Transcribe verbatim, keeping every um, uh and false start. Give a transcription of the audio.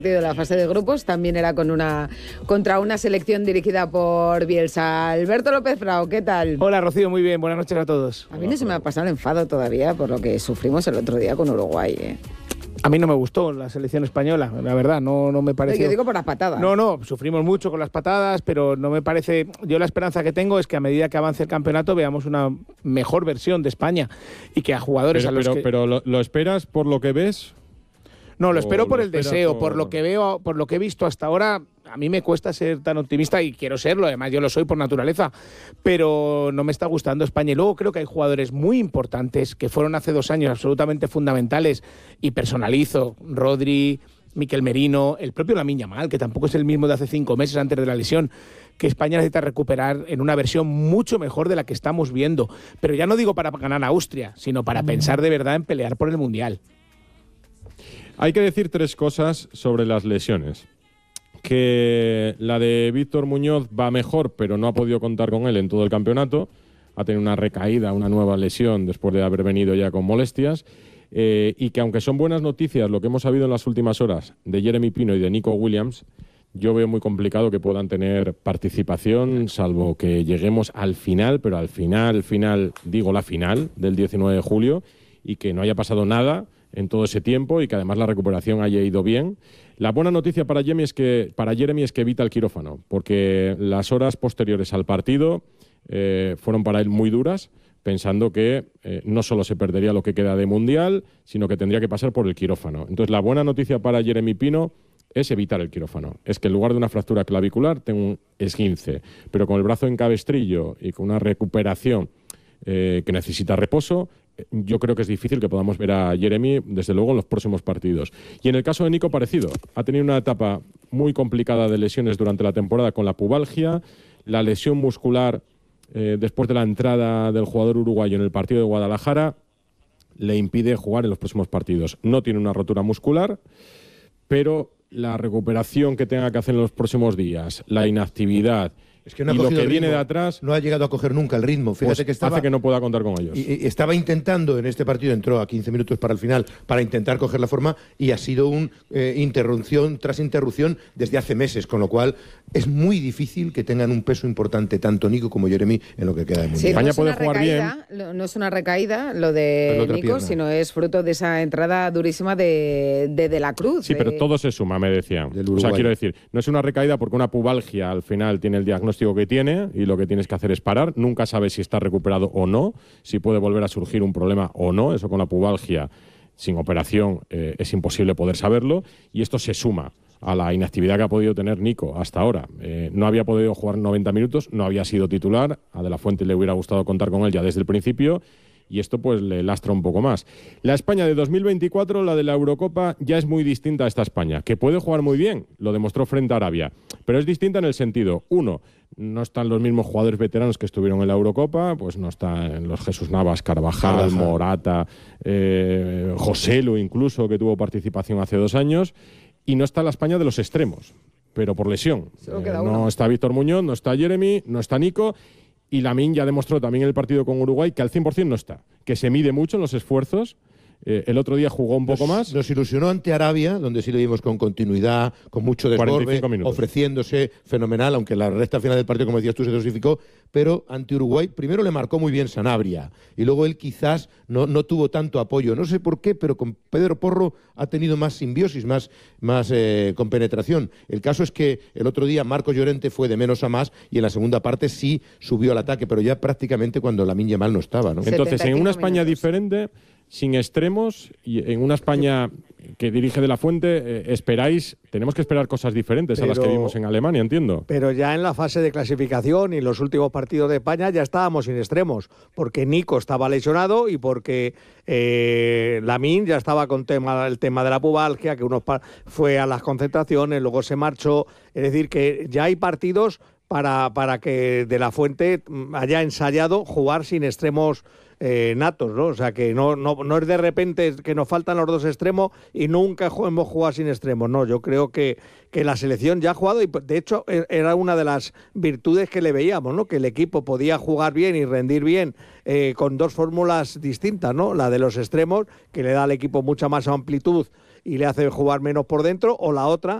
de la fase de grupos también era con una contra una selección dirigida por Bielsa. Alberto López Frao, ¿qué tal? Hola Rocío, muy bien, buenas noches a todos. A mí no se me ha pasado el enfado todavía por lo que sufrimos el otro día con Uruguay, ¿eh? A mí no me gustó la selección española, la verdad, no, no me pareció... Yo digo por las patadas. No, no, sufrimos mucho con las patadas, pero no me parece... Yo la esperanza que tengo es que a medida que avance el campeonato veamos una mejor versión de España y que a jugadores pero, a los pero, que... Pero ¿lo, lo esperas por lo que ves? No, lo espero por lo el deseo, por... por lo que veo, por lo que he visto hasta ahora. A mí me cuesta ser tan optimista y quiero serlo, además yo lo soy por naturaleza, pero no me está gustando España. Y luego creo que hay jugadores muy importantes que fueron hace dos años absolutamente fundamentales, y personalizo, Rodri, Mikel Merino, el propio Lamine Yamal, que tampoco es el mismo de hace cinco meses antes de la lesión, que España necesita recuperar en una versión mucho mejor de la que estamos viendo. Pero ya no digo para ganar a Austria, sino para pensar de verdad en pelear por el Mundial. Hay que decir tres cosas sobre las lesiones. Que la de Víctor Muñoz va mejor, pero no ha podido contar con él en todo el campeonato. Ha tenido una recaída, una nueva lesión después de haber venido ya con molestias. Eh, y que aunque son buenas noticias lo que hemos sabido en las últimas horas de Jeremy Pino y de Nico Williams, yo veo muy complicado que puedan tener participación, salvo que lleguemos al final, pero al final, final, digo la final del diecinueve de julio, y que no haya pasado nada en todo ese tiempo y que además la recuperación haya ido bien. La buena noticia para Jeremy es que, para Jeremy es que evita el quirófano, porque las horas posteriores al partido eh, fueron para él muy duras, pensando que eh, no solo se perdería lo que queda de Mundial, sino que tendría que pasar por el quirófano. Entonces la buena noticia para Jeremy Pino es evitar el quirófano. Es que en lugar de una fractura clavicular tengo un esguince, pero con el brazo en cabestrillo y con una recuperación eh, que necesita reposo, yo creo que es difícil que podamos ver a Jeremy, desde luego, en los próximos partidos. Y en el caso de Nico, parecido. Ha tenido una etapa muy complicada de lesiones durante la temporada con la pubalgia, la lesión muscular eh, después de la entrada del jugador uruguayo en el partido de Guadalajara le impide jugar en los próximos partidos. No tiene una rotura muscular, pero la recuperación que tenga que hacer en los próximos días, la inactividad... Es que no ha y lo que ritmo, viene de atrás no ha llegado a coger nunca el ritmo. Fíjate pues que estaba, hace que no pueda contar con ellos. Y, y estaba intentando en este partido, entró a quince minutos para el final para intentar coger la forma y ha sido una eh, interrupción tras interrupción desde hace meses, con lo cual es muy difícil que tengan un peso importante tanto Nico como Jeremy en lo que queda de Mundial. Sí, España no es puede una jugar recaída, bien. No es una recaída lo de Nico, pierna. sino es fruto de esa entrada durísima de De, de la Cruz. Sí, de... pero todo se suma, me decían. Del O sea, Uruguay. quiero decir, no es una recaída porque una pubalgia al final tiene el diagnóstico que tiene y lo que tienes que hacer es parar. Nunca sabes si está recuperado o no, si puede volver a surgir un problema o no. Eso con la pubalgia sin operación eh, es imposible poder saberlo. Y esto se suma a la inactividad que ha podido tener Nico hasta ahora. Eh, no había podido jugar noventa minutos, no había sido titular. A De La Fuente le hubiera gustado contar con él ya desde el principio. Y esto pues le lastra un poco más. La España de dos mil veinticuatro, la de la Eurocopa, ya es muy distinta a esta España, que puede jugar muy bien, lo demostró frente a Arabia, pero es distinta en el sentido, uno, no están los mismos jugadores veteranos que estuvieron en la Eurocopa, pues no están los Jesús Navas, Carvajal, Carvajal. Morata, eh, Joselu incluso, que tuvo participación hace dos años, y no está la España de los extremos, pero por lesión. Solo queda Eh, uno. no está Víctor Muñoz, no está Jeremy, no está Nico. Y Lamine ya demostró también en el partido con Uruguay que al cien por cien no está, que se mide mucho en los esfuerzos. Eh, el otro día jugó un poco nos, más. Nos ilusionó ante Arabia, donde sí lo vimos con continuidad, con mucho cuarenta y desborde, cinco minutos. ofreciéndose fenomenal, aunque la recta final del partido, como decías tú, se dosificó, pero ante Uruguay primero le marcó muy bien Sanabria y luego él quizás no, no tuvo tanto apoyo. No sé por qué, pero con Pedro Porro ha tenido más simbiosis, más, más eh, compenetración. El caso es que el otro día Marcos Llorente fue de menos a más y en la segunda parte sí subió al ataque, pero ya prácticamente cuando Lamine Yamal no estaba, ¿no? Entonces, en una España minutos. diferente, sin extremos, y en una España que dirige De La Fuente, eh, esperáis, tenemos que esperar cosas diferentes Pero- a las que vimos en Alemania, entiendo. Pero ya en la fase de clasificación y en los últimos partidos de España ya estábamos sin extremos, porque Nico estaba lesionado y porque eh, Lamine ya estaba con tema, el tema de la pubalgia, que uno pa- fue a las concentraciones, luego se marchó. Es decir, que ya hay partidos para, para que De La Fuente mm, haya ensayado jugar sin extremos eh, natos, ¿no? O sea, que no, no, no es de repente que nos faltan los dos extremos y nunca ju- hemos jugado sin extremos. No, yo creo que, que la selección ya ha jugado y, de hecho, e- era una de las virtudes que le veíamos, ¿no? Que el equipo podía jugar bien y rendir bien eh, con dos fórmulas distintas, ¿no? La de los extremos, que le da al equipo mucha más amplitud y le hace jugar menos por dentro, o la otra,